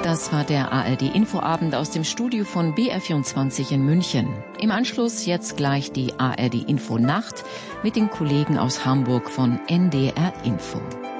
Das war der ARD-Infoabend aus dem Studio von BR24 in München. Im Anschluss jetzt gleich die ARD-Infonacht mit den Kollegen aus Hamburg von NDR Info.